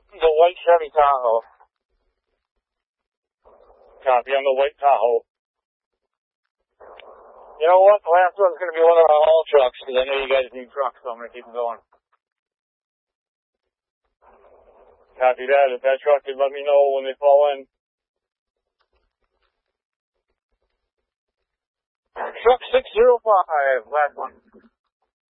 The white Chevy Tahoe. Copy on the white Tahoe. You know what? The last one's going to be one of our haul trucks, because I know you guys need trucks, so I'm going to keep them going. Copy that. If that truck can let me know when they fall in. Truck 605, last one.